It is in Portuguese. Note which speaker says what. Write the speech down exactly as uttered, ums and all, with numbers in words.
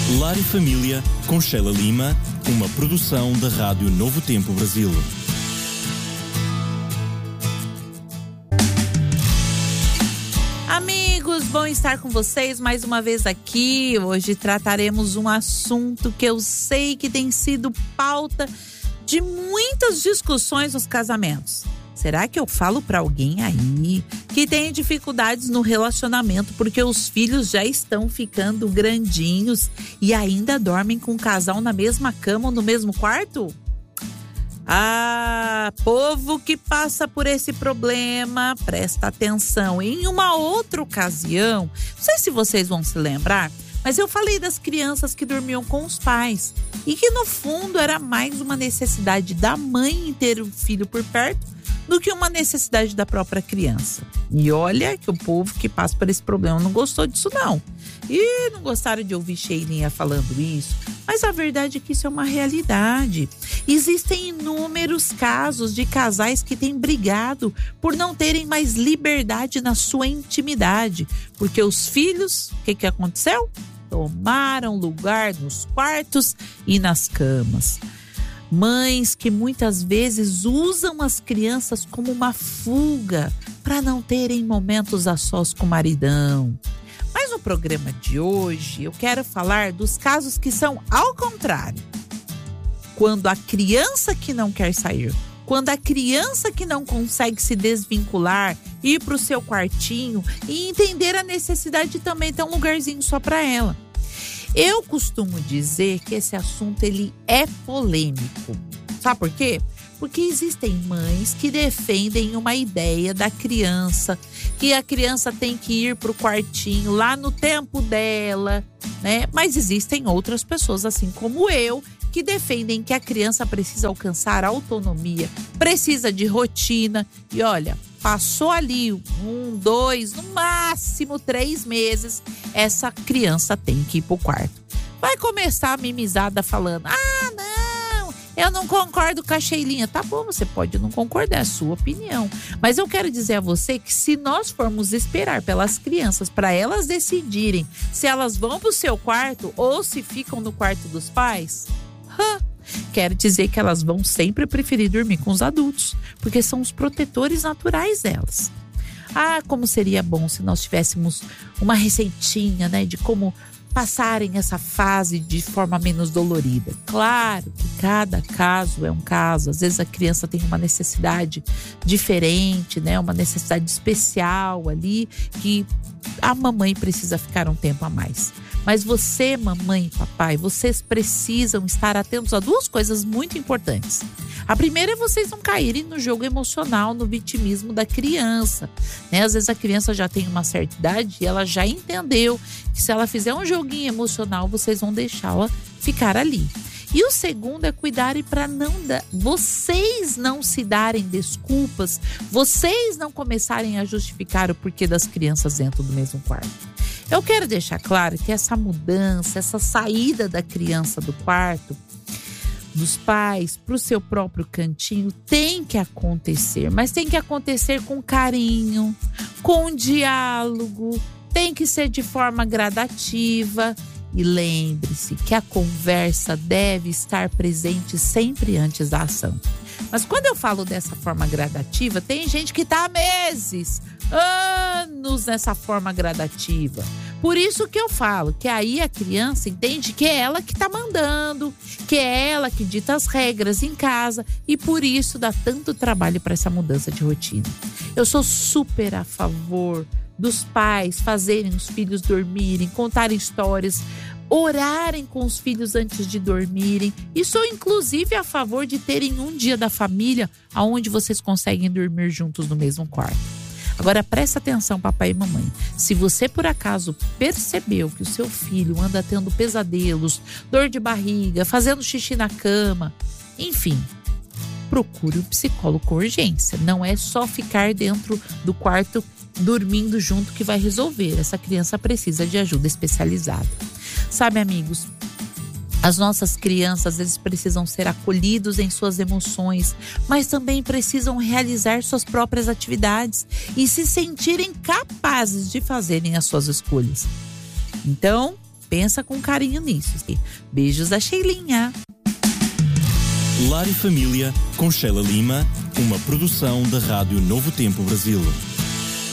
Speaker 1: Lar e Família, com Sheila Lima, uma produção da Rádio Novo Tempo Brasil.
Speaker 2: Amigos, bom estar com vocês mais uma vez aqui. Hoje trataremos um assunto que eu sei que tem sido pauta de muitas discussões nos casamentos. Será que eu falo para alguém aí que tem dificuldades no relacionamento porque os filhos já estão ficando grandinhos e ainda dormem com o casal na mesma cama ou no mesmo quarto? Ah, povo que passa por esse problema, presta atenção. Em uma outra ocasião, não sei se vocês vão se lembrar, mas eu falei das crianças que dormiam com os pais e que no fundo era mais uma necessidade da mãe em ter o filho por perto do que uma necessidade da própria criança. E olha que o povo que passa por esse problema não gostou disso não. E não gostaram de ouvir Sheilinha falando isso. Mas a verdade é que isso é uma realidade. Existem inúmeros casos de casais que têm brigado por não terem mais liberdade na sua intimidade. Porque os filhos, o que, que aconteceu? Tomaram lugar nos quartos e nas camas. Mães que muitas vezes usam as crianças como uma fuga para não terem momentos a sós com o maridão. Mas no programa de hoje eu quero falar dos casos que são ao contrário. Quando a criança que não quer sair, quando a criança que não consegue se desvincular, ir para o seu quartinho e entender a necessidade de também ter um lugarzinho só para ela. Eu costumo dizer que esse assunto ele é polêmico. Sabe por quê? Porque existem mães que defendem uma ideia da criança, que a criança tem que ir para o quartinho lá no tempo dela, né? Mas existem outras pessoas, assim como eu, que defendem que a criança precisa alcançar autonomia, precisa de rotina. E olha, passou ali um, dois, no máximo três meses, essa criança tem que ir pro quarto. Vai começar a mimizada falando, ah, não, eu não concordo com a Sheilinha. Tá bom, você pode não concordar, é a sua opinião. Mas eu quero dizer a você que se nós formos esperar pelas crianças para elas decidirem se elas vão pro seu quarto ou se ficam no quarto dos pais, hã? Quero dizer que elas vão sempre preferir dormir com os adultos, porque são os protetores naturais delas. Ah, como seria bom se nós tivéssemos uma receitinha, né, de como passarem essa fase de forma menos dolorida. Claro que cada caso é um caso. Às vezes a criança tem uma necessidade diferente, né, uma necessidade especial ali, que a mamãe precisa ficar um tempo a mais. Mas você, mamãe e papai, vocês precisam estar atentos a duas coisas muito importantes. A primeira é vocês não caírem no jogo emocional, no vitimismo da criança, né? Às vezes a criança já tem uma certa idade e ela já entendeu que se ela fizer um joguinho emocional, vocês vão deixá-la ficar ali. E o segundo é cuidarem para não dar, vocês não se darem desculpas, vocês não começarem a justificar o porquê das crianças dentro do mesmo quarto. Eu quero deixar claro que essa mudança, essa saída da criança do quarto, dos pais para o seu próprio cantinho, tem que acontecer, mas tem que acontecer com carinho, com diálogo, tem que ser de forma gradativa. E lembre-se que a conversa deve estar presente sempre antes da ação. Mas quando eu falo dessa forma gradativa, tem gente que está há meses, anos nessa forma gradativa. Por isso que eu falo que aí a criança entende que é ela que está mandando, que é ela que dita as regras em casa e por isso dá tanto trabalho para essa mudança de rotina. Eu sou super a favor dos pais fazerem os filhos dormirem, contarem histórias, orarem com os filhos antes de dormirem. E sou inclusive a favor de terem um dia da família onde vocês conseguem dormir juntos no mesmo quarto. Agora presta atenção, papai e mamãe. Se você por acaso percebeu que o seu filho anda tendo pesadelos, dor de barriga, fazendo xixi na cama, enfim, procure um psicólogo com urgência. Não é só ficar dentro do quarto dormindo junto que vai resolver. Essa criança precisa de ajuda especializada. Sabe, amigos, as nossas crianças às vezes precisam ser acolhidos em suas emoções, mas também precisam realizar suas próprias atividades e se sentirem capazes de fazerem as suas escolhas. Então, Pensa com carinho nisso. Beijos da Sheilinha.
Speaker 1: Lar e Família, com Sheila Lima, uma produção da Rádio Novo Tempo Brasil.